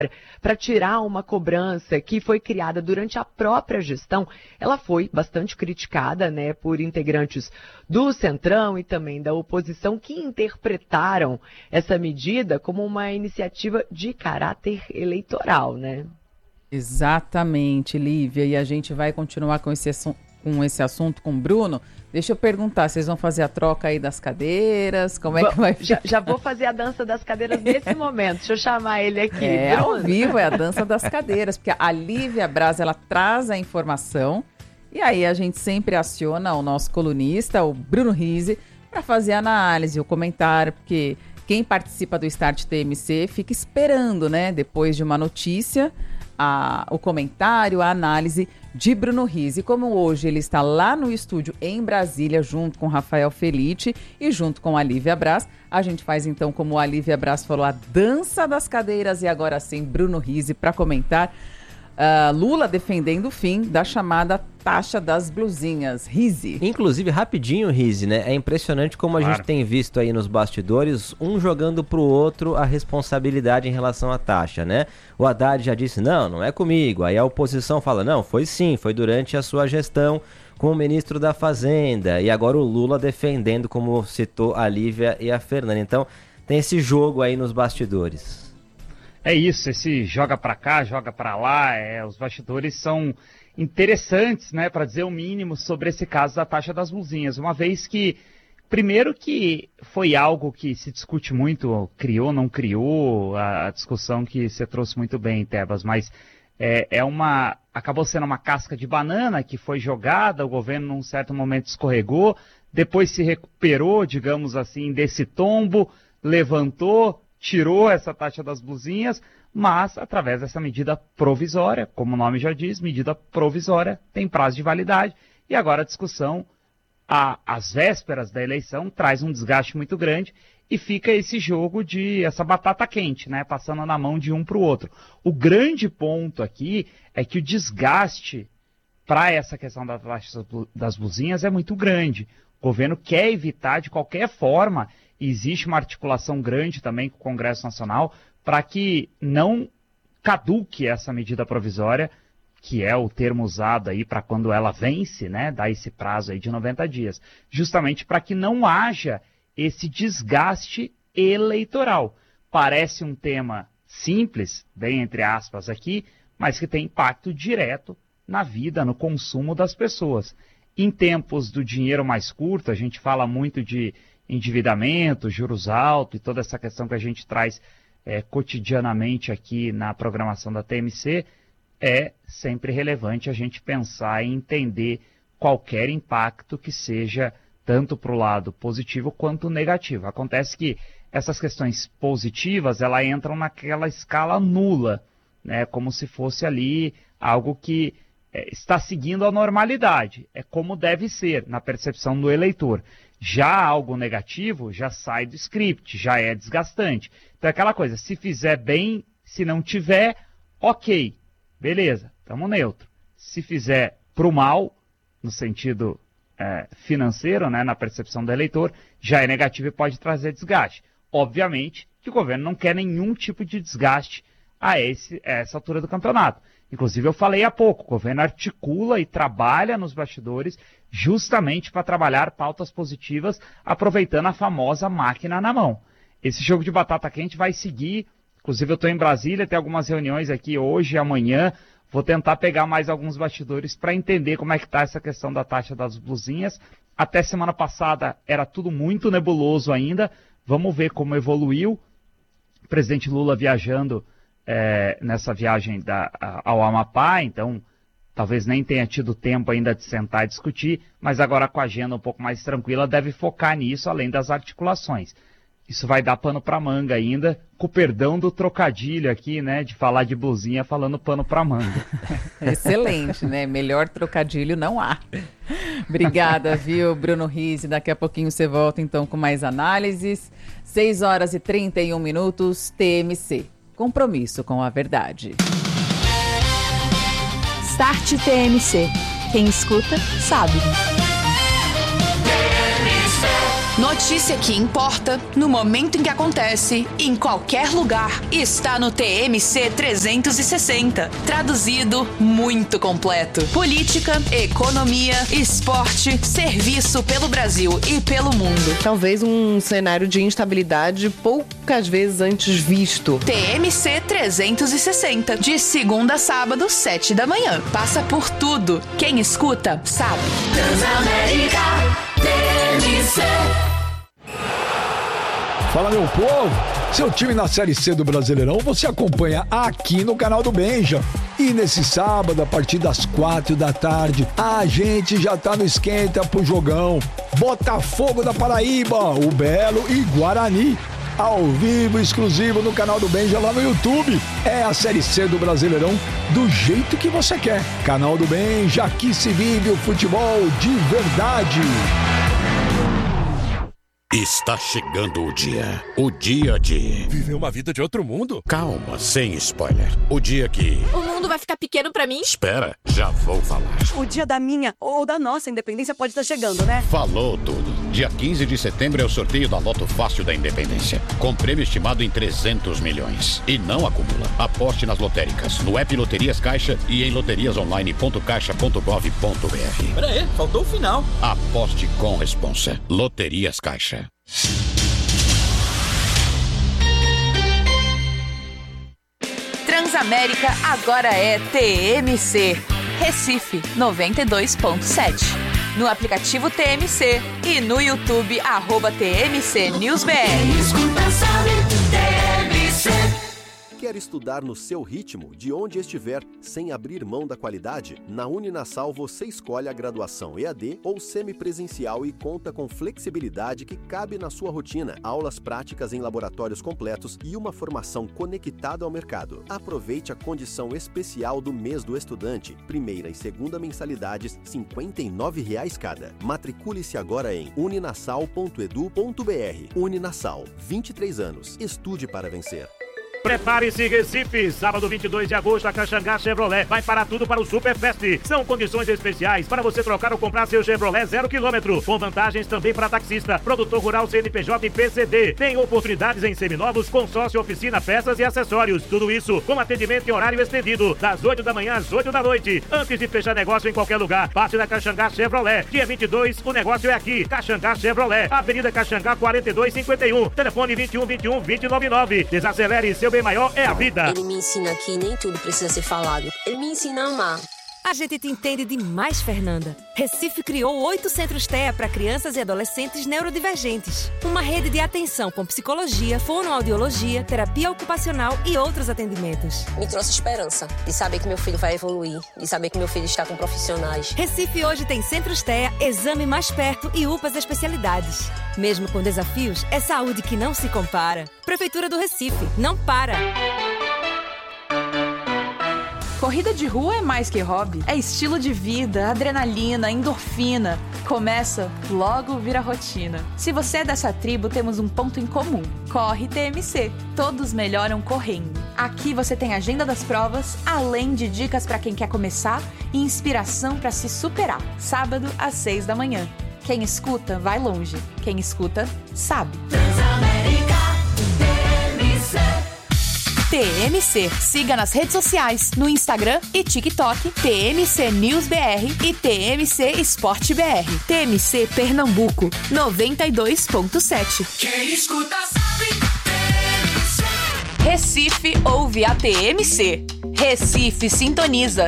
para tirar uma cobrança que foi criada durante a própria gestão. Ela foi bastante criticada, né, por integrantes do Centrão e também da oposição que interpretaram essa medida como uma iniciativa de caráter eleitoral, né? Exatamente, Lívia, e a gente vai continuar com esse assunto com o Bruno. Deixa eu perguntar, vocês vão fazer a troca aí das cadeiras? Como é que vai ficar? Já vou fazer a dança das cadeiras nesse momento. Deixa eu chamar ele aqui. Ao vivo é a dança das cadeiras, porque a Lívia Braz, ela traz a informação e aí a gente sempre aciona o nosso colunista, o Bruno Rizzi, para fazer a análise, o comentário, porque quem participa do Start TMC fica esperando, né, depois de uma notícia, o comentário, a análise de Bruno Rizzi. Como hoje ele está lá no estúdio em Brasília, junto com Rafael Felitti e junto com a Lívia Braz, a gente faz então, como a Lívia Braz falou, a dança das cadeiras e agora sim Bruno Rizzi para comentar Lula defendendo o fim da chamada taxa das blusinhas. Rizzi. Inclusive, rapidinho, Rizzi, né? É impressionante como a gente tem visto aí nos bastidores, um jogando pro outro a responsabilidade em relação à taxa, né? O Haddad já disse, não é comigo. Aí a oposição fala, não, foi sim, foi durante a sua gestão com o ministro da Fazenda. E agora o Lula defendendo, como citou a Lívia e a Fernanda. Então, tem esse jogo aí nos bastidores. É isso, esse joga pra cá, joga pra lá, os bastidores são interessantes, né, para dizer o mínimo sobre esse caso da taxa das blusinhas, uma vez que, primeiro que foi algo que se discute muito, criou, não criou, a discussão que você trouxe muito bem, Tebas, mas acabou sendo uma casca de banana que foi jogada, o governo num certo momento escorregou, depois se recuperou, digamos assim, desse tombo, levantou, tirou essa taxa das blusinhas, mas através dessa medida provisória, como o nome já diz, medida provisória, tem prazo de validade, e agora a discussão, às vésperas da eleição, traz um desgaste muito grande, e fica esse jogo essa batata quente, né, passando na mão de um para o outro. O grande ponto aqui é que o desgaste para essa questão da taxa das blusinhas é muito grande. O governo quer evitar de qualquer forma. Existe uma articulação grande também com o Congresso Nacional para que não caduque essa medida provisória, que é o termo usado aí para quando ela vence, né, dá esse prazo aí de 90 dias, justamente para que não haja esse desgaste eleitoral. Parece um tema simples, bem entre aspas aqui, mas que tem impacto direto na vida, no consumo das pessoas. Em tempos do dinheiro mais curto, a gente fala muito de endividamento, juros altos e toda essa questão que a gente traz cotidianamente aqui na programação da TMC, é sempre relevante a gente pensar e entender qualquer impacto que seja tanto para o lado positivo quanto negativo. Acontece que essas questões positivas, elas entram naquela escala nula, né, como se fosse ali algo que está seguindo a normalidade, é como deve ser na percepção do eleitor. Já algo negativo já sai do script, já é desgastante. Então é aquela coisa, se fizer bem, se não tiver, ok, beleza, estamos neutro. Se fizer pro mal, no sentido financeiro, né, na percepção do eleitor, já é negativo e pode trazer desgaste. Obviamente que o governo não quer nenhum tipo de desgaste a essa altura do campeonato. Inclusive eu falei há pouco, o governo articula e trabalha nos bastidores justamente para trabalhar pautas positivas, aproveitando a famosa máquina na mão. Esse jogo de batata quente vai seguir, inclusive eu estou em Brasília, tem algumas reuniões aqui hoje e amanhã, vou tentar pegar mais alguns bastidores para entender como é que está essa questão da taxa das blusinhas. Até semana passada era tudo muito nebuloso ainda, vamos ver como evoluiu. O presidente Lula viajando nessa viagem ao Amapá, então talvez nem tenha tido tempo ainda de sentar e discutir, mas agora com a agenda um pouco mais tranquila deve focar nisso, além das articulações. Isso vai dar pano pra manga ainda, com o perdão do trocadilho aqui, né, de falar de blusinha falando pano pra manga. Excelente, né? Melhor trocadilho não há. Obrigada, viu, Bruno Rizzi? Daqui a pouquinho você volta então com mais análises. 6h31, TMC. Compromisso com a verdade. Start TMC. Quem escuta, sabe. Notícia que importa, no momento em que acontece, em qualquer lugar, está no TMC 360. Traduzido, muito completo. Política, economia, esporte, serviço pelo Brasil e pelo mundo. Talvez um cenário de instabilidade poucas vezes antes visto. TMC 360, de segunda a sábado, 7 da manhã. Passa por tudo. Quem escuta, sabe. Transamérica TMC. Fala, meu povo! Seu time na Série C do Brasileirão você acompanha aqui no canal do Benja. E nesse sábado, a partir das 4 da tarde, a gente já tá no esquenta pro jogão. Botafogo da Paraíba, o Belo e Guarani. Ao vivo, exclusivo no canal do Benja lá no YouTube. É a Série C do Brasileirão do jeito que você quer. Canal do Benja, aqui se vive o futebol de verdade. Está chegando o dia de... Viver uma vida de outro mundo? Calma, sem spoiler. O dia que... O mundo vai ficar pequeno pra mim? Espera, já vou falar. O dia da minha ou da nossa independência pode estar chegando, né? Falou tudo. Dia 15 de setembro é o sorteio da Loto Fácil da Independência, com prêmio estimado em 300 milhões. E não acumula. Aposte nas lotéricas, no app Loterias Caixa e em loteriasonline.caixa.gov.br. Peraí, faltou o final. Aposte com responsa. Loterias Caixa. Transamérica agora é TMC. Recife 92.7. No aplicativo TMC e no YouTube @TMC NewsBR. Escuta, sabe, TMC. Quer estudar no seu ritmo, de onde estiver, sem abrir mão da qualidade? Na Uninasal você escolhe a graduação EAD ou semipresencial e conta com flexibilidade que cabe na sua rotina, aulas práticas em laboratórios completos e uma formação conectada ao mercado. Aproveite a condição especial do mês do estudante, primeira e segunda mensalidades, R$ 59,00 cada. Matricule-se agora em uninasal.edu.br. Uninasal, 23 anos. Estude para vencer. Prepare-se, Recife! Sábado 22 de agosto, a Caxangá Chevrolet vai parar tudo para o Superfest. São condições especiais para você trocar ou comprar seu Chevrolet 0 km, com vantagens também para taxista, produtor rural, CNPJ e PCD. Tem oportunidades em seminovos, consórcio, oficina, peças e acessórios. Tudo isso com atendimento em horário estendido, das 8 da manhã às 8 da noite. Antes de fechar negócio em qualquer lugar, passe na Caxangá Chevrolet. Dia 22, o negócio é aqui. Caxangá Chevrolet, Avenida Caxangá 4251, telefone 2121-2099. Desacelere, seu bem maior é a vida. Ele me ensina que nem tudo precisa ser falado. Ele me ensina a amar. A gente te entende demais, Fernanda. Recife criou 8 centros TEA para crianças e adolescentes neurodivergentes. Uma rede de atenção com psicologia, fonoaudiologia, terapia ocupacional e outros atendimentos. Me trouxe esperança de saber que meu filho vai evoluir, de saber que meu filho está com profissionais. Recife hoje tem centros TEA, exame mais perto e UPAs especialidades. Mesmo com desafios, é saúde que não se compara. Prefeitura do Recife, não para! Corrida de rua é mais que hobby. É estilo de vida, adrenalina, endorfina. Começa, logo vira rotina. Se você é dessa tribo, temos um ponto em comum. Corre TMC. Todos melhoram correndo. Aqui você tem a agenda das provas, além de dicas para quem quer começar e inspiração para se superar. Sábado, às 6 da manhã. Quem escuta, vai longe. Quem escuta, sabe. Transamérica TMC. TMC. Siga nas redes sociais, no Instagram e TikTok, TMC News BR e TMC Esporte BR. TMC Pernambuco, 92.7. Quem escuta sabe, TMC. Recife ouve a TMC. Recife sintoniza,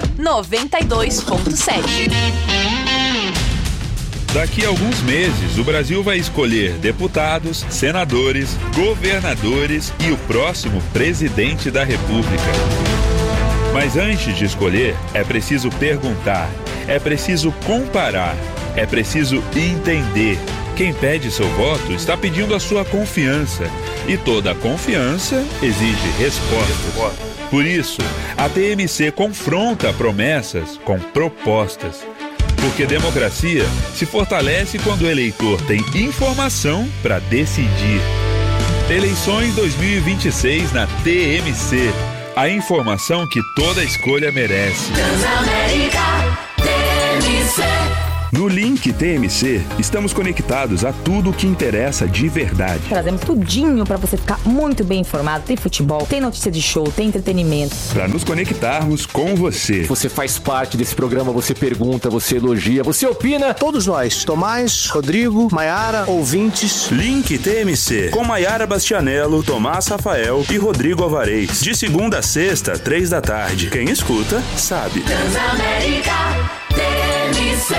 92.7. Daqui a alguns meses, o Brasil vai escolher deputados, senadores, governadores e o próximo presidente da República. Mas antes de escolher, é preciso perguntar, é preciso comparar, é preciso entender. Quem pede seu voto está pedindo a sua confiança. E toda confiança exige respostas. Por isso, a TMC confronta promessas com propostas. Porque democracia se fortalece quando o eleitor tem informação para decidir. Eleições 2026 na TMC. A informação que toda escolha merece. Transamérica TMC. No Link TMC, estamos conectados a tudo o que interessa de verdade. Trazemos tudinho para você ficar muito bem informado. Tem futebol, tem notícia de show, tem entretenimento. Para nos conectarmos com você. Você faz parte desse programa, você pergunta, você elogia, você opina. Todos nós, Tomás, Rodrigo, Maiara, ouvintes. Link TMC, com Maiara Bastianello, Tomás Rafael e Rodrigo Alvarez. De segunda a sexta, 3 da tarde. Quem escuta, sabe. Transamérica TMC.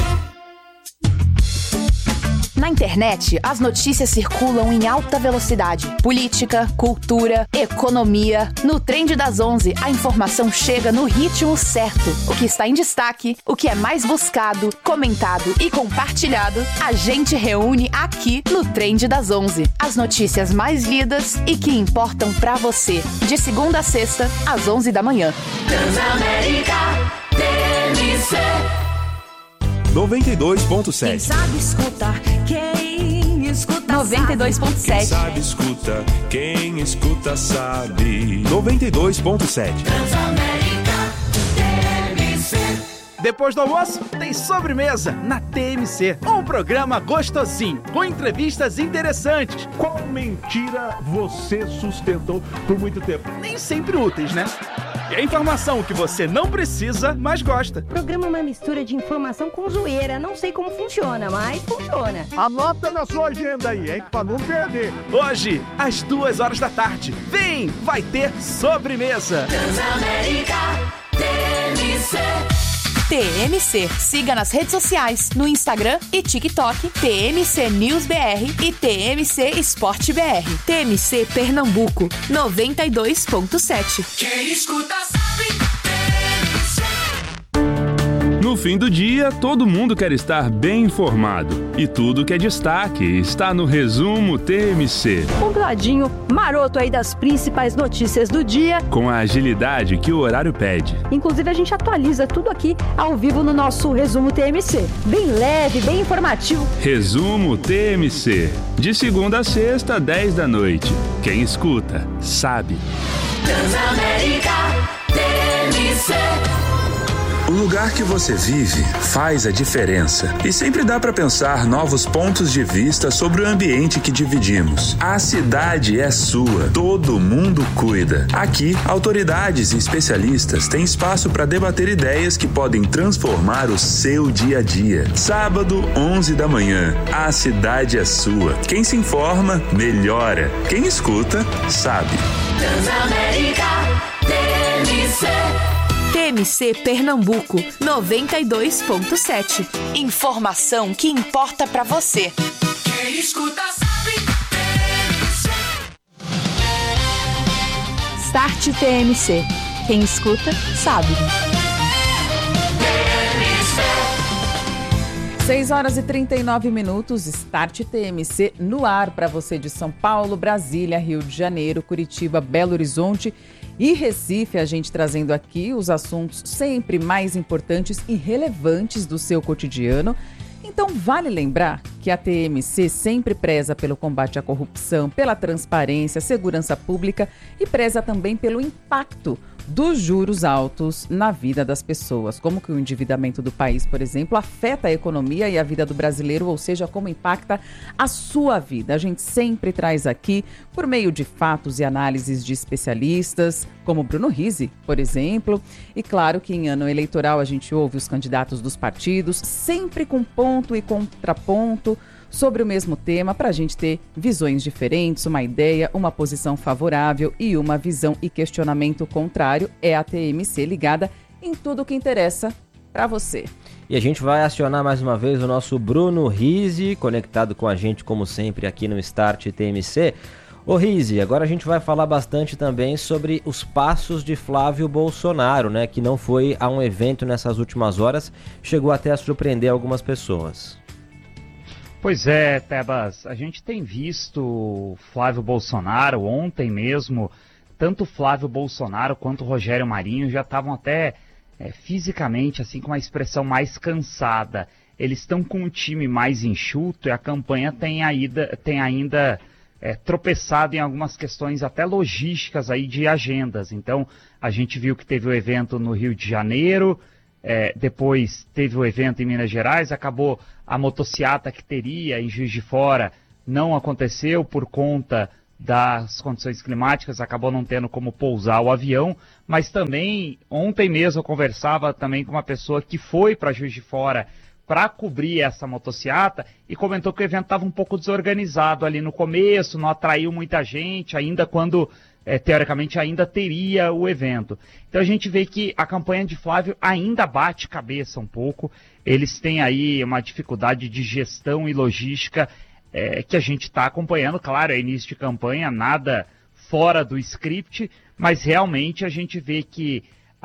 Na internet, as notícias circulam em alta velocidade. Política, cultura, economia. No Trend das 11, a informação chega no ritmo certo. O que está em destaque, o que é mais buscado, comentado e compartilhado, a gente reúne aqui no Trend das 11. As notícias mais lidas e que importam pra você. De segunda a sexta, às 11 da manhã. Transamérica TMC. 92.7. Quem sabe escutar, quem escuta 92.7. Quem sabe escuta, quem escuta sabe. 92.7. Transamérica TMC. Depois do almoço, tem sobremesa na TMC. Um programa gostosinho, com entrevistas interessantes. Qual mentira você sustentou por muito tempo? Nem sempre úteis, né? E a informação que você não precisa, mas gosta. O programa é uma mistura de informação com zoeira. Não sei como funciona, mas funciona. Anota na sua agenda aí, hein? Pra não perder. Hoje, às 2 da tarde. Vem, vai ter sobremesa. Transamérica TMC. TMC. Siga nas redes sociais, no Instagram e TikTok, TMC News BR e TMC Esporte BR. TMC Pernambuco, 92.7. Quem escuta sabe TMC. No fim do dia, todo mundo quer estar bem informado. E tudo que é destaque está no Resumo TMC. Um ladinho maroto aí das principais notícias do dia. Com a agilidade que o horário pede. Inclusive, a gente atualiza tudo aqui ao vivo no nosso Resumo TMC. Bem leve, bem informativo. Resumo TMC. De segunda a sexta, 10 da noite. Quem escuta, sabe. Transamérica TMC. O lugar que você vive faz a diferença. E sempre dá para pensar novos pontos de vista sobre o ambiente que dividimos. A cidade é sua, todo mundo cuida. Aqui, autoridades e especialistas têm espaço para debater ideias que podem transformar o seu dia a dia. Sábado, 11 da manhã. A cidade é sua. Quem se informa, melhora. Quem escuta, sabe. Transamérica TMC. TMC Pernambuco, 92.7. Informação que importa pra você. Quem escuta sabe TMC. Start TMC. Quem escuta, sabe. 6h39, Start TMC no ar para você de São Paulo, Brasília, Rio de Janeiro, Curitiba, Belo Horizonte e Recife, a gente trazendo aqui os assuntos sempre mais importantes e relevantes do seu cotidiano. Então vale lembrar que a TMC sempre preza pelo combate à corrupção, pela transparência, segurança pública e preza também pelo impacto dos juros altos na vida das pessoas. Como que o endividamento do país, por exemplo, afeta a economia e a vida do brasileiro, ou seja, como impacta a sua vida. A gente sempre traz aqui, por meio de fatos e análises de especialistas, como Bruno Rizzi, por exemplo. E claro que em ano eleitoral a gente ouve os candidatos dos partidos, sempre com ponto e contraponto sobre o mesmo tema, para a gente ter visões diferentes, uma ideia, uma posição favorável e uma visão e questionamento contrário. É a TMC ligada em tudo que interessa para você. E a gente vai acionar mais uma vez o nosso Bruno Rizzi, conectado com a gente como sempre aqui no Start TMC. Ô Rizzi, agora a gente vai falar bastante também sobre os passos de Flávio Bolsonaro, né? Que não foi a um evento nessas últimas horas, chegou até a surpreender algumas pessoas. Pois é, Tebas, a gente tem visto Flávio Bolsonaro, ontem mesmo, tanto Flávio Bolsonaro quanto Rogério Marinho já estavam até fisicamente assim com uma expressão mais cansada. Eles estão com um time mais enxuto e a campanha tem ainda tropeçado em algumas questões até logísticas aí de agendas. Então, a gente viu que teve o evento no Rio de Janeiro, depois teve o evento em Minas Gerais, acabou a motociata que teria em Juiz de Fora, não aconteceu por conta das condições climáticas, acabou não tendo como pousar o avião, mas também, ontem mesmo eu conversava também com uma pessoa que foi para Juiz de Fora para cobrir essa motociata e comentou que o evento estava um pouco desorganizado ali no começo, não atraiu muita gente, ainda quando, teoricamente, ainda teria o evento. Então a gente vê que a campanha de Flávio ainda bate cabeça um pouco, eles têm aí uma dificuldade de gestão e logística que a gente está acompanhando, claro, é início de campanha, nada fora do script, mas realmente a gente vê que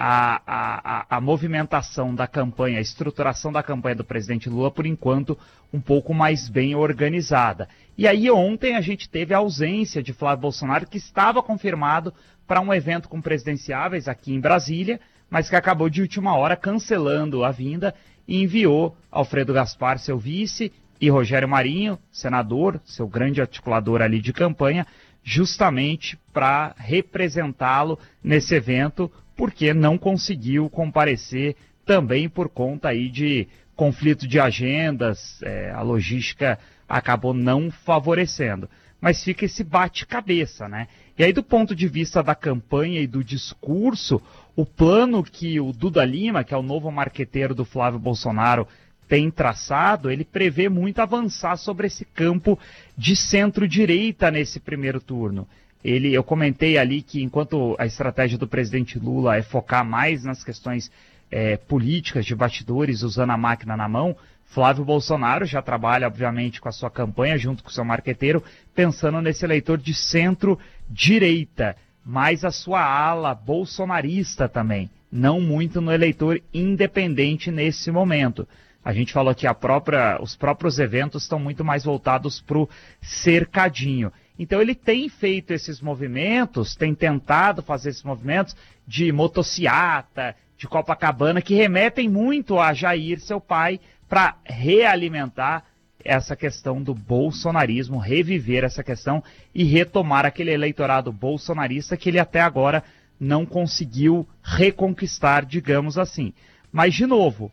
a movimentação da campanha, a estruturação da campanha do presidente Lula, por enquanto, um pouco mais bem organizada. E aí ontem a gente teve a ausência de Flávio Bolsonaro, que estava confirmado para um evento com presidenciáveis aqui em Brasília, mas que acabou de última hora cancelando a vinda e enviou Alfredo Gaspar, seu vice, e Rogério Marinho, senador, seu grande articulador ali de campanha, justamente para representá-lo nesse evento, porque não conseguiu comparecer também por conta aí de conflito de agendas, a logística acabou não favorecendo. Mas fica esse bate-cabeça, né? E aí do ponto de vista da campanha e do discurso, o plano que o Duda Lima, que é o novo marqueteiro do Flávio Bolsonaro, tem traçado, ele prevê muito avançar sobre esse campo de centro-direita nesse primeiro turno. Eu comentei ali que enquanto a estratégia do presidente Lula é focar mais nas questões políticas de bastidores, usando a máquina na mão, Flávio Bolsonaro já trabalha, obviamente, com a sua campanha, junto com o seu marqueteiro, pensando nesse eleitor de centro-direita, mas a sua ala bolsonarista também, não muito no eleitor independente nesse momento. A gente falou que os próprios eventos estão muito mais voltados para o cercadinho. Então ele tem feito esses movimentos, tem tentado fazer esses movimentos de motociata, de Copacabana, que remetem muito a Jair, seu pai, para realimentar essa questão do bolsonarismo, reviver essa questão e retomar aquele eleitorado bolsonarista que ele até agora não conseguiu reconquistar, digamos assim. Mas, de novo,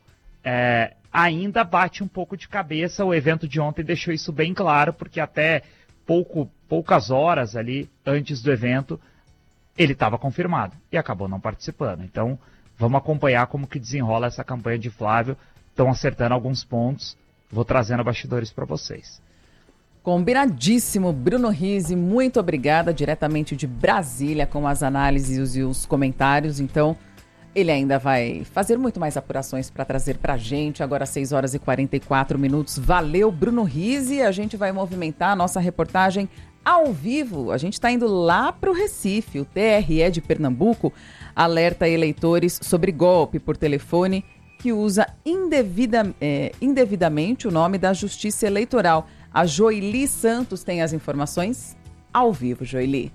ainda bate um pouco de cabeça, o evento de ontem deixou isso bem claro, porque até poucas horas ali antes do evento, ele estava confirmado e acabou não participando. Então, vamos acompanhar como que desenrola essa campanha de Flávio. Estão acertando alguns pontos, vou trazendo bastidores para vocês. Combinadíssimo, Bruno Rizzi, muito obrigada, diretamente de Brasília, com as análises e os comentários. Então, ele ainda vai fazer muito mais apurações para trazer para a gente, agora 6 horas e 44 minutos. Valeu, Bruno Rizzi. A gente vai movimentar a nossa reportagem ao vivo. A gente está indo lá para o Recife. O TRE de Pernambuco alerta eleitores sobre golpe por telefone que usa indevidamente o nome da Justiça Eleitoral. A Joili Santos tem as informações ao vivo. Joili.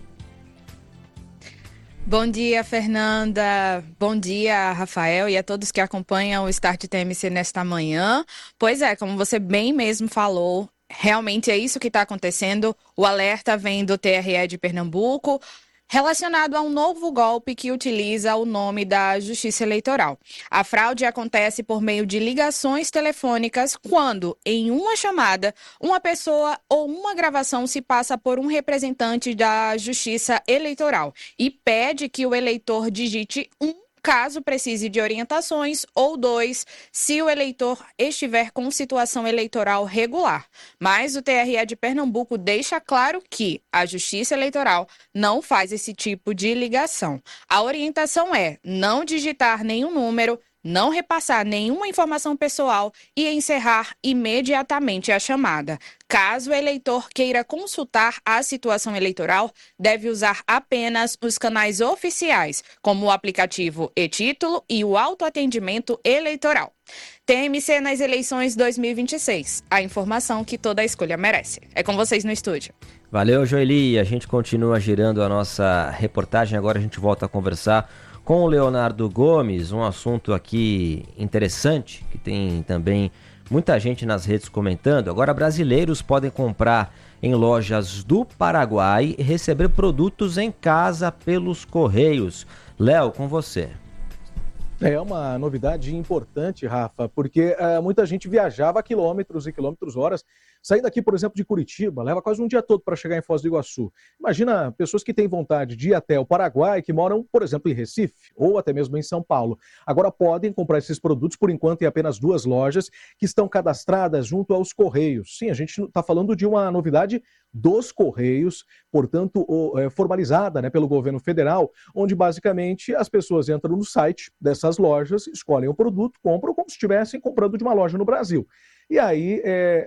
Bom dia, Fernanda. Bom dia, Rafael, e a todos que acompanham o Start TMC nesta manhã. Pois é, como você bem mesmo falou, realmente é isso que está acontecendo. O alerta vem do TRE de Pernambuco, relacionado a um novo golpe que utiliza o nome da Justiça Eleitoral. A fraude acontece por meio de ligações telefônicas quando, em uma chamada, uma pessoa ou uma gravação se passa por um representante da Justiça Eleitoral e pede que o eleitor digite 1 caso precise de orientações, ou 2, se o eleitor estiver com situação eleitoral regular. Mas o TRE de Pernambuco deixa claro que a Justiça Eleitoral não faz esse tipo de ligação. A orientação é não digitar nenhum número, não repassar nenhuma informação pessoal e encerrar imediatamente a chamada. Caso o eleitor queira consultar a situação eleitoral, deve usar apenas os canais oficiais, como o aplicativo e-Título e o autoatendimento eleitoral. TMC nas eleições 2026. A informação que toda escolha merece. É com vocês no estúdio. Valeu, Joeli. A gente continua girando a nossa reportagem. Agora a gente volta a conversar com o Leonardo Gomes, um assunto aqui interessante, que tem também muita gente nas redes comentando. Agora, brasileiros podem comprar em lojas do Paraguai e receber produtos em casa pelos Correios. Léo, com você. É uma novidade importante, Rafa, porque muita gente viajava quilômetros e quilômetros horas. Saindo aqui, por exemplo, de Curitiba, leva quase um dia todo para chegar em Foz do Iguaçu. Imagina pessoas que têm vontade de ir até o Paraguai, que moram, por exemplo, em Recife ou até mesmo em São Paulo. Agora podem comprar esses produtos, por enquanto, em apenas 2 lojas que estão cadastradas junto aos Correios. Sim, a gente está falando de uma novidade dos Correios, portanto, formalizada, né, pelo governo federal, onde basicamente as pessoas entram no site dessas lojas, escolhem o produto, compram como se estivessem comprando de uma loja no Brasil. E aí,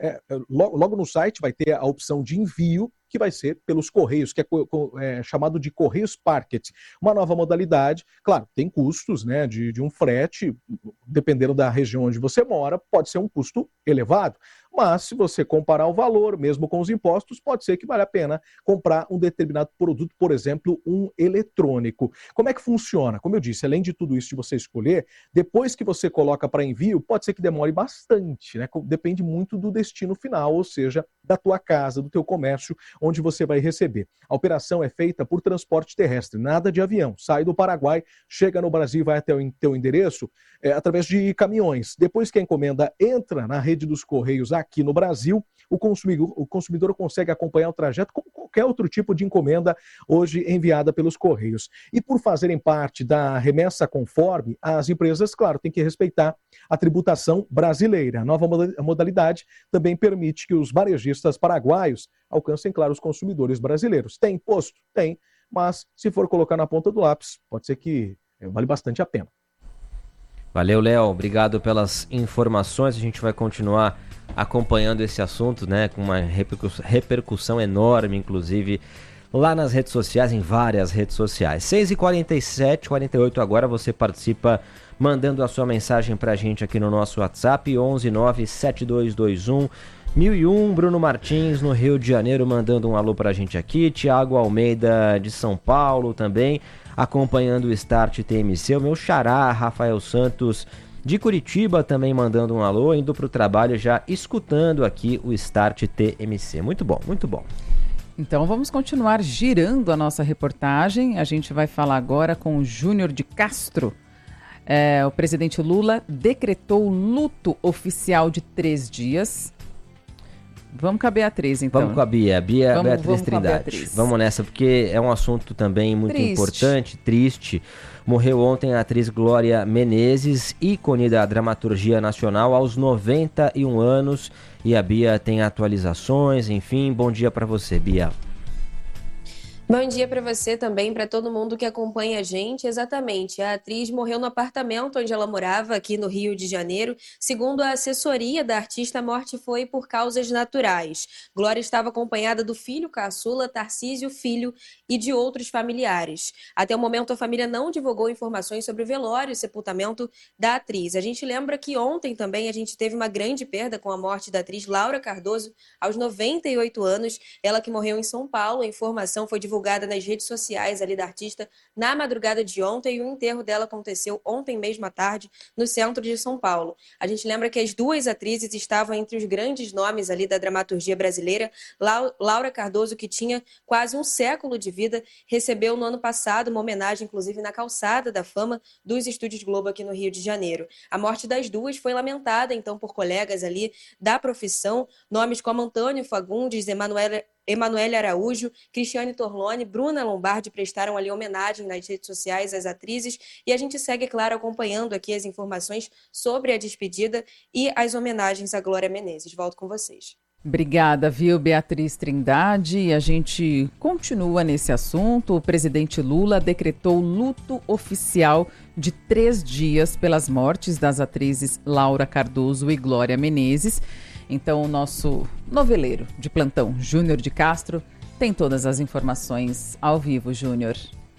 logo no site vai ter a opção de envio, que vai ser pelos Correios, que é chamado de Correios Parket. Uma nova modalidade, claro, tem custos, né, de um frete, dependendo da região onde você mora, pode ser um custo elevado. Mas se você comparar o valor, mesmo com os impostos, pode ser que vale a pena comprar um determinado produto, por exemplo, um eletrônico. Como é que funciona? Como eu disse, além de tudo isso de você escolher, depois que você coloca para envio, pode ser que demore bastante, né? Depende muito do destino final, ou seja, da tua casa, do teu comércio, onde você vai receber. A operação é feita por transporte terrestre, nada de avião. Sai do Paraguai, chega no Brasil e vai até o teu endereço através de caminhões. Depois que a encomenda entra na rede dos Correios aqui no Brasil, o consumidor consegue acompanhar o trajeto como qualquer outro tipo de encomenda hoje enviada pelos Correios. E por fazerem parte da remessa conforme, as empresas, claro, têm que respeitar a tributação brasileira. A nova modalidade também permite que os varejistas paraguaios alcancem, claro, os consumidores brasileiros. Tem imposto? Tem, mas se for colocar na ponta do lápis, pode ser que vale bastante a pena. Valeu, Léo. Obrigado pelas informações. A gente vai continuar acompanhando esse assunto, né, com uma repercussão enorme, inclusive, lá nas redes sociais, em várias redes sociais. 6h47, 48 agora, você participa mandando a sua mensagem pra gente aqui no nosso WhatsApp, 11972211001. Bruno Martins, no Rio de Janeiro, mandando um alô pra gente aqui. Tiago Almeida, de São Paulo, também acompanhando o Start TMC. O meu xará, Rafael Santos, de Curitiba, também mandando um alô, indo pro trabalho, já escutando aqui o Start TMC. Muito bom, muito bom. Então vamos continuar girando a nossa reportagem. A gente vai falar agora com o Júnior de Castro. O presidente Lula decretou luto oficial de 3 dias. Vamos com a Beatriz, então. Vamos com a Beatriz Trindade. Vamos nessa, porque é um assunto também muito importante, triste. Morreu ontem a atriz Glória Menezes, ícone da dramaturgia nacional, aos 91 anos. E a Bia tem atualizações, enfim. Bom dia para você, Bia. Bom dia para você também, para todo mundo que acompanha a gente. Exatamente, a atriz morreu no apartamento onde ela morava, aqui no Rio de Janeiro. Segundo a assessoria da artista, a morte foi por causas naturais. Glória estava acompanhada do filho caçula, Tarcísio Filho, e de outros familiares. Até o momento, a família não divulgou informações sobre o velório e sepultamento da atriz. A gente lembra que ontem também a gente teve uma grande perda com a morte da atriz Laura Cardoso, aos 98 anos. Ela que morreu em São Paulo. A informação foi divulgada nas redes sociais ali da artista na madrugada de ontem, e o enterro dela aconteceu ontem mesmo à tarde no centro de São Paulo. A gente lembra que as duas atrizes estavam entre os grandes nomes ali da dramaturgia brasileira. Laura Cardoso, que tinha quase um século de vida, recebeu no ano passado uma homenagem, inclusive na Calçada da Fama dos Estúdios Globo aqui no Rio de Janeiro. A morte das duas foi lamentada então por colegas ali da profissão, nomes como Antônio Fagundes, Emanuele Araújo, Cristiane Torlone, Bruna Lombardi prestaram ali homenagem nas redes sociais às atrizes, e a gente segue, claro, acompanhando aqui as informações sobre a despedida e as homenagens à Glória Menezes. Volto com vocês. Obrigada, viu, Beatriz Trindade? E a gente continua nesse assunto. O presidente Lula decretou luto oficial de 3 dias pelas mortes das atrizes Laura Cardoso e Glória Menezes. Então, o nosso noveleiro de plantão, Júnior de Castro, tem todas as informações ao vivo. Júnior.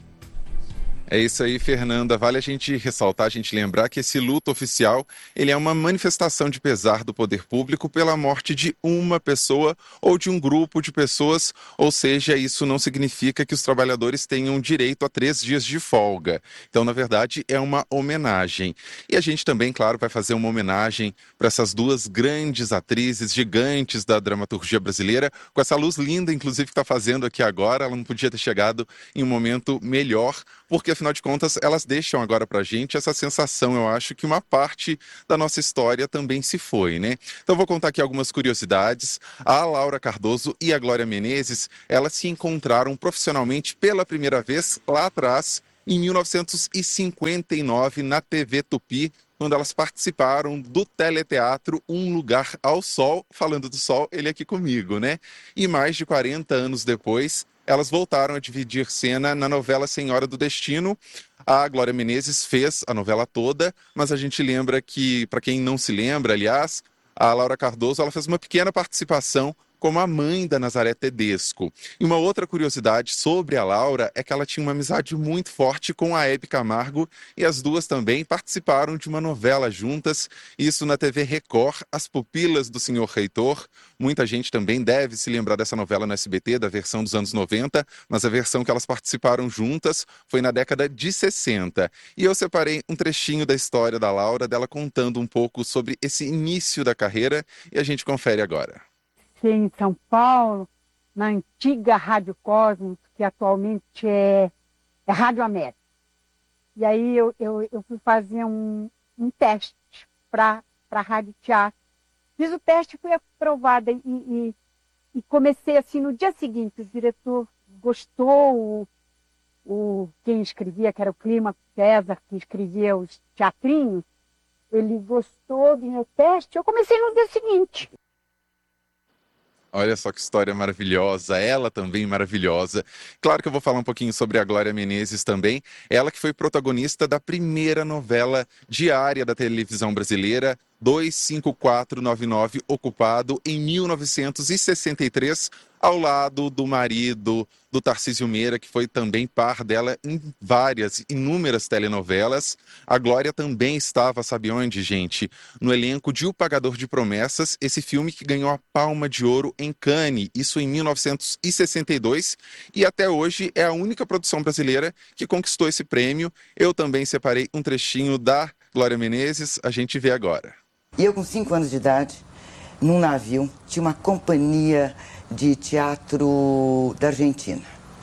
É isso aí, Fernanda. Vale a gente ressaltar, a gente lembrar que esse luto oficial, ele é uma manifestação de pesar do poder público pela morte de uma pessoa ou de um grupo de pessoas, ou seja, isso não significa que os trabalhadores tenham direito a 3 dias de folga. Então, na verdade, é uma homenagem. E a gente também, claro, vai fazer uma homenagem para essas duas grandes atrizes, gigantes da dramaturgia brasileira, com essa luz linda, inclusive, que está fazendo aqui agora. Ela não podia ter chegado em um momento melhor, porque afinal de contas elas deixam agora pra gente essa sensação, eu acho, que uma parte da nossa história também se foi, né? Então vou contar aqui algumas curiosidades. A Laura Cardoso e a Glória Menezes, elas se encontraram profissionalmente pela primeira vez lá atrás, em 1959, na TV Tupi, quando elas participaram do teleteatro Um Lugar ao Sol. Falando do sol, ele aqui comigo, né? E mais de 40 anos depois, elas voltaram a dividir cena na novela Senhora do Destino. A Glória Menezes fez a novela toda, mas a gente lembra que, para quem não se lembra, aliás, a Laura Cardoso, ela fez uma pequena participação como a mãe da Nazaré Tedesco. E uma outra curiosidade sobre a Laura é que ela tinha uma amizade muito forte com a Hebe Camargo, e as duas também participaram de uma novela juntas, isso na TV Record, As Pupilas do Senhor Reitor. Muita gente também deve se lembrar dessa novela no SBT, da versão dos anos 90, mas a versão que elas participaram juntas foi na década de 60. E eu separei um trechinho da história da Laura, dela contando um pouco sobre esse início da carreira, e a gente confere agora. Em São Paulo, na antiga Rádio Cosmos, que atualmente é Rádio América. E aí eu fui fazer um teste para a Rádio Teatro. Fiz o teste, fui aprovada e comecei assim no dia seguinte. O diretor gostou, quem escrevia, que era o Clima César, que escrevia os teatrinhos, ele gostou do meu teste, eu comecei no dia seguinte. Olha só que história maravilhosa, ela também maravilhosa. Claro que eu vou falar um pouquinho sobre a Glória Menezes também. Ela que foi protagonista da primeira novela diária da televisão brasileira, 25499, Ocupado, em 1963, ao lado do marido do Tarcísio Meira, que foi também par dela em inúmeras telenovelas. A Glória também estava, sabe onde, gente? No elenco de O Pagador de Promessas, esse filme que ganhou a Palma de Ouro em Cannes, isso em 1962, e até hoje é a única produção brasileira que conquistou esse prêmio. Eu também separei um trechinho da Glória Menezes, a gente vê agora. E eu, com 5 anos de idade, num navio, tinha uma companhia de teatro da Argentina.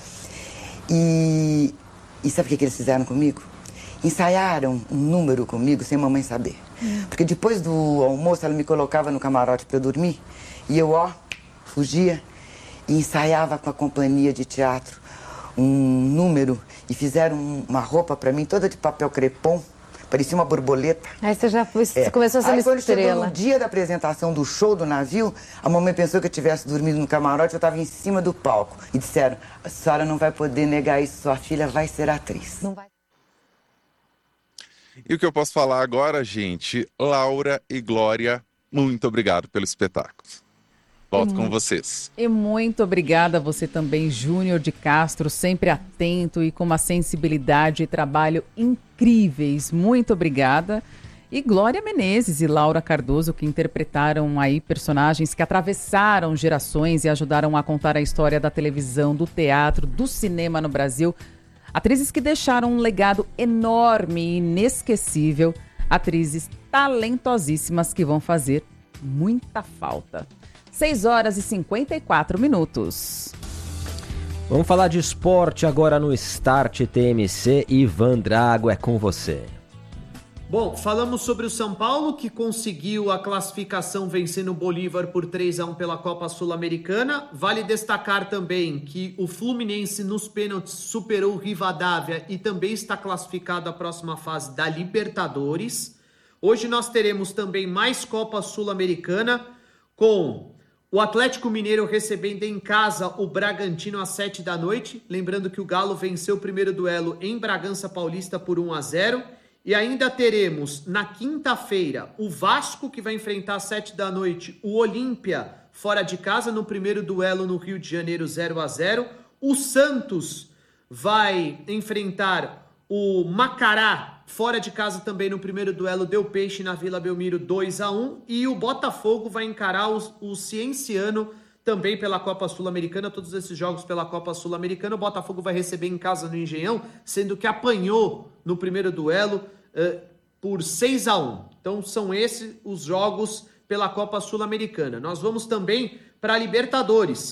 E sabe o que eles fizeram comigo? Ensaiaram um número comigo sem mamãe saber. Porque depois do almoço ela me colocava no camarote para eu dormir e eu, fugia e ensaiava com a companhia de teatro um número e fizeram uma roupa para mim toda de papel crepom. Parecia uma borboleta. Aí você já você começou a ser uma estrela. Aí quando chegou no dia da apresentação do show do navio, a mamãe pensou que eu tivesse dormido no camarote, eu estava em cima do palco. E disseram, a senhora não vai poder negar isso, sua filha vai ser atriz. Não vai. E o que eu posso falar agora, gente? Laura e Glória, muito obrigado pelo espetáculo. Volto com vocês. E muito obrigada a você também, Júnior de Castro, sempre atento e com uma sensibilidade e trabalho incríveis. Muito obrigada. E Glória Menezes e Laura Cardoso, que interpretaram aí personagens que atravessaram gerações e ajudaram a contar a história da televisão, do teatro, do cinema no Brasil. Atrizes que deixaram um legado enorme e inesquecível. Atrizes talentosíssimas que vão fazer muita falta. 6h54. Vamos falar de esporte agora no Start TMC. Ivan Drago, é com você. Bom, falamos sobre o São Paulo, que conseguiu a classificação vencendo o Bolívar por 3-1 pela Copa Sul-Americana. Vale destacar também que o Fluminense nos pênaltis superou o Rivadavia e também está classificado à próxima fase da Libertadores. Hoje nós teremos também mais Copa Sul-Americana, com o Atlético Mineiro recebendo em casa o Bragantino às 7h. Lembrando que o Galo venceu o primeiro duelo em Bragança Paulista por 1-0. E ainda teremos na quinta-feira o Vasco, que vai enfrentar às 7h o Olímpia fora de casa no primeiro duelo no Rio de Janeiro 0-0. O Santos vai enfrentar o Macará fora de casa também no primeiro duelo, deu peixe na Vila Belmiro 2-1. E o Botafogo vai encarar o Cienciano também pela Copa Sul-Americana. Todos esses jogos pela Copa Sul-Americana. O Botafogo vai receber em casa no Engenhão, sendo que apanhou no primeiro duelo por 6-1. Então são esses os jogos pela Copa Sul-Americana. Nós vamos também para a Libertadores,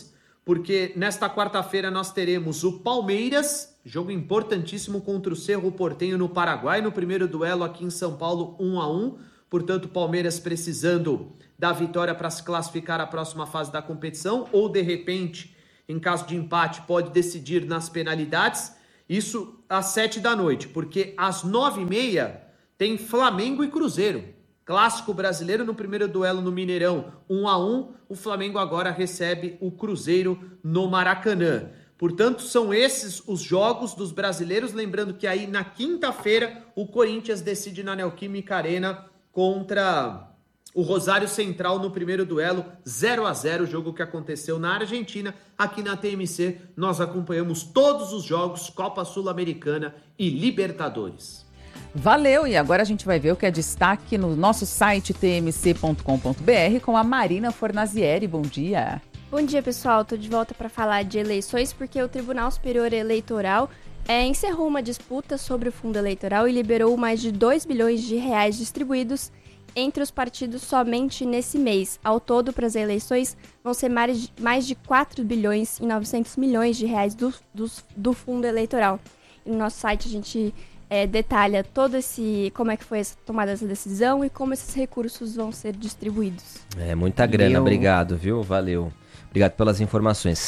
porque nesta quarta-feira nós teremos o Palmeiras, jogo importantíssimo contra o Cerro Porteño no Paraguai, no primeiro duelo aqui em São Paulo, 1-1. Portanto, o Palmeiras precisando da vitória para se classificar à próxima fase da competição, ou de repente, em caso de empate, pode decidir nas penalidades. Isso às 7 da noite, porque às 9h30 tem Flamengo e Cruzeiro. Clássico brasileiro no primeiro duelo no Mineirão, 1-1. O Flamengo agora recebe o Cruzeiro no Maracanã. Portanto, são esses os jogos dos brasileiros. Lembrando que aí na quinta-feira o Corinthians decide na Neoquímica Arena contra o Rosário Central no primeiro duelo, 0-0, jogo que aconteceu na Argentina. Aqui na TMC nós acompanhamos todos os jogos, Copa Sul-Americana e Libertadores. Valeu, e agora a gente vai ver o que é destaque no nosso site tmc.com.br com a Marina Fornazieri. Bom dia. Bom dia, pessoal. Estou de volta para falar de eleições porque o Tribunal Superior Eleitoral encerrou uma disputa sobre o fundo eleitoral e liberou mais de 2 bilhões de reais distribuídos entre os partidos somente nesse mês. Ao todo, para as eleições, vão ser mais de 4 bilhões e 900 milhões de reais do fundo eleitoral. E no nosso site a gente detalha como é que foi essa tomada dessa decisão e como esses recursos vão ser distribuídos. Muita grana, obrigado, viu? Valeu. Obrigado pelas informações.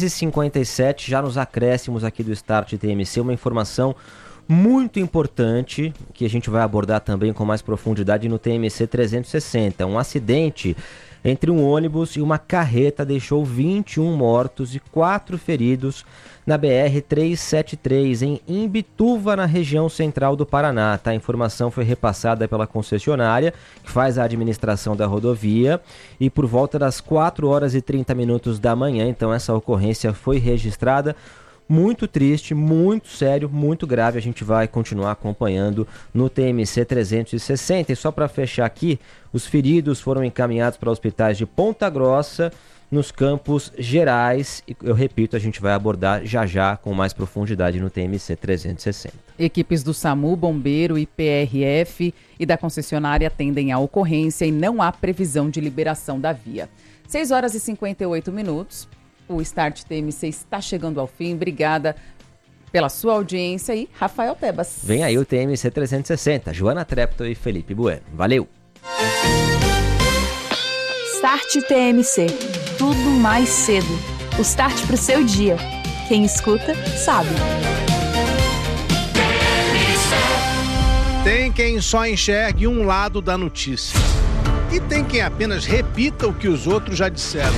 6h57, já nos acréscimos aqui do Start TMC, uma informação muito importante que a gente vai abordar também com mais profundidade no TMC 360. Um acidente entre um ônibus e uma carreta deixou 21 mortos e 4 feridos na BR-373, em Imbituva, na região central do Paraná. A informação foi repassada pela concessionária, que faz a administração da rodovia, e por volta das 4h30 da manhã, então essa ocorrência foi registrada. Muito triste, muito sério, muito grave. A gente vai continuar acompanhando no TMC 360. E só para fechar aqui, os feridos foram encaminhados para hospitais de Ponta Grossa, nos Campos Gerais. E eu repito, a gente vai abordar já com mais profundidade no TMC 360. Equipes do SAMU, Bombeiro e PRF e da concessionária atendem à ocorrência e não há previsão de liberação da via. 6h58. O Start TMC está chegando ao fim. Obrigada pela sua audiência e Rafael Tebas. Vem aí o TMC 360, Joana Trepto e Felipe Bueno. Valeu! Start TMC. Tudo mais cedo. O start para o seu dia. Quem escuta, sabe. Tem quem só enxergue um lado da notícia. E tem quem apenas repita o que os outros já disseram.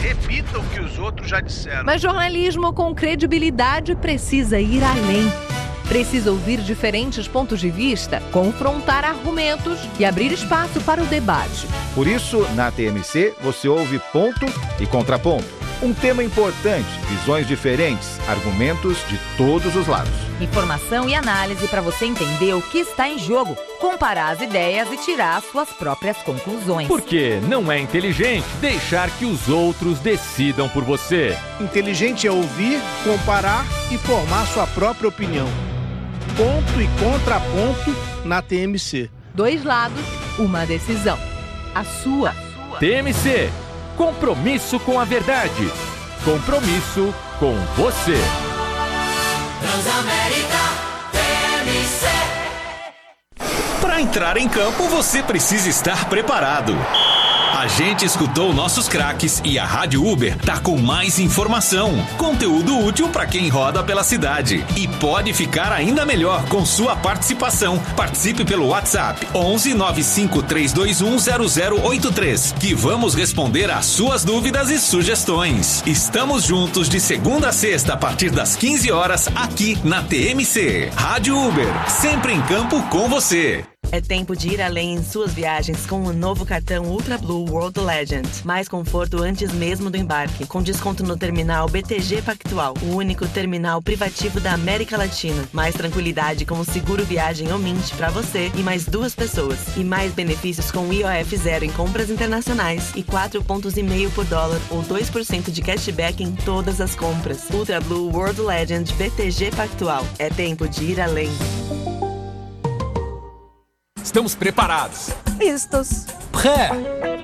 Mas jornalismo com credibilidade precisa ir além. Precisa ouvir diferentes pontos de vista, confrontar argumentos e abrir espaço para o debate. Por isso, na TMC, você ouve ponto e contraponto. Um tema importante, visões diferentes, argumentos de todos os lados. Informação e análise para você entender o que está em jogo, comparar as ideias e tirar suas próprias conclusões. Porque não é inteligente deixar que os outros decidam por você. Inteligente é ouvir, comparar e formar sua própria opinião. Ponto e contraponto na TMC. 2 lados, uma decisão. A sua. TMC. Compromisso com a verdade. Compromisso com você. Transamérica TMC. Para entrar em campo, você precisa estar preparado. A gente escutou nossos craques e a Rádio Uber tá com mais informação, conteúdo útil para quem roda pela cidade. E pode ficar ainda melhor com sua participação. Participe pelo WhatsApp 11 95 321 0083, que vamos responder às suas dúvidas e sugestões. Estamos juntos de segunda a sexta a partir das 15 horas aqui na TMC. Rádio Uber, sempre em campo com você. É tempo de ir além em suas viagens com o novo cartão Ultra Blue World Legend. Mais conforto antes mesmo do embarque, com desconto no terminal BTG Pactual, o único terminal privativo da América Latina. Mais tranquilidade com o seguro viagem Omint para você e mais 2 pessoas. E mais benefícios com IOF zero em compras internacionais e 4,5 pontos por dólar ou 2% de cashback em todas as compras. Ultra Blue World Legend BTG Pactual. É tempo de ir além. Estamos preparados. Listos. Prêt.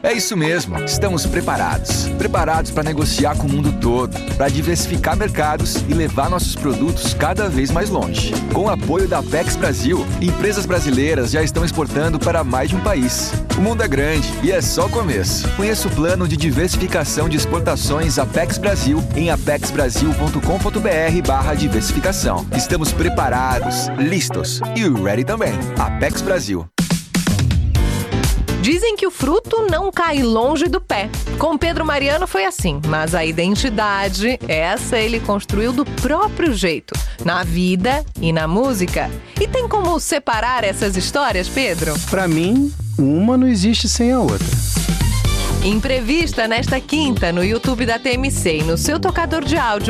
É isso mesmo, estamos preparados. Preparados para negociar com o mundo todo, para diversificar mercados e levar nossos produtos cada vez mais longe. Com o apoio da Apex Brasil, empresas brasileiras já estão exportando para mais de um país. O mundo é grande e é só o começo. Conheça o plano de diversificação de exportações Apex Brasil em apexbrasil.com.br/diversificação. Estamos preparados, listos e ready também. Apex Brasil. Dizem que o fruto não cai longe do pé. Com Pedro Mariano foi assim, mas a identidade, essa ele construiu do próprio jeito, na vida e na música. E tem como separar essas histórias, Pedro? Pra mim, uma não existe sem a outra. Entrevista nesta quinta no YouTube da TMC e no seu tocador de áudio.